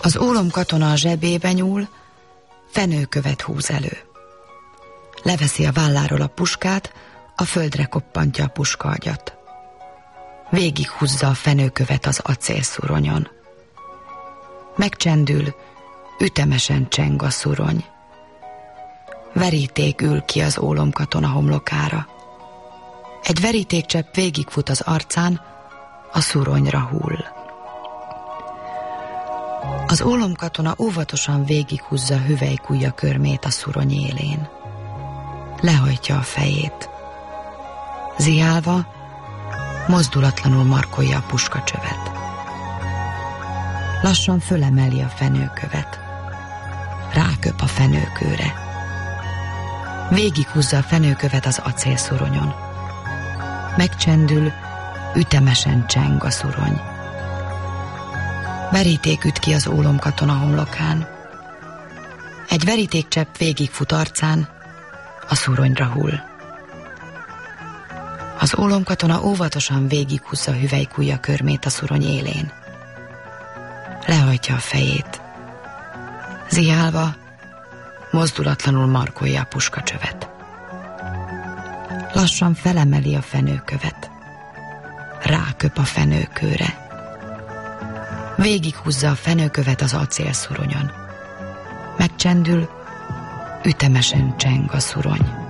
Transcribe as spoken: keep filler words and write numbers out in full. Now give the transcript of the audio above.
Az ólom katona a zsebébe nyúl, fenőkövet húz elő. Leveszi a válláról a puskát, a földre koppantja a puskaagyat. Végighúzza a fenőkövet az acélszuronyon. Megcsendül, ütemesen cseng a szurony. Veríték ül ki az ólomkatona homlokára. Egy verítékcsepp végigfut az arcán, a szuronyra hull. Az ólomkatona óvatosan végighúzza hüvelykujja körmét a szurony élén. Lehajtja a fejét. Ziálva, mozdulatlanul markolja a puskacsövet. Lassan fölemeli a fenőkövet. Ráköp a fenőkőre. Végighúzza a fenőkövet az acélszuronyon. Megcsendül, ütemesen cseng a szurony. Veríték üt ki az ólomkatona homlokán. Egy verítékcsepp végigfut arcán, a szuronyra hull. Az ólomkatona óvatosan végighúzza hüvelykujja körmét a szurony élén. Lehajtja a fejét. Ziálva, mozdulatlanul markolja a puskacsövet. Lassan felemeli a fenőkövet. Ráköp a fenőkőre. Végighúzza a fenőkövet az acélszuronyon. Megcsendül, ütemesen cseng a szurony.